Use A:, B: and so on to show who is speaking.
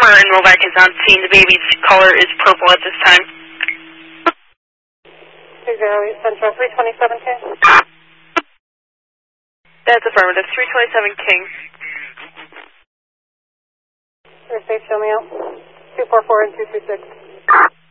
A: Farmer and Novak is on scene. The baby's color is purple at this time.
B: 208 Central, 327 King.
A: That's affirmative. 327 King.
B: Your safe, show me out. 244 and 226.